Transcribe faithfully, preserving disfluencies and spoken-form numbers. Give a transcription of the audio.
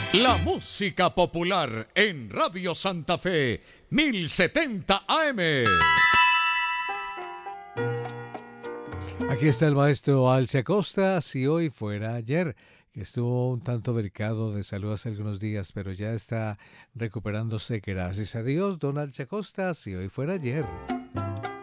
La música popular en Radio Santa Fe, mil setenta A M. Aquí está el maestro Alce Acosta. Si hoy fuera ayer, que estuvo un tanto delicado de salud hace algunos días, pero ya está recuperándose, gracias a Dios. Don Alce Acosta, si hoy fuera ayer.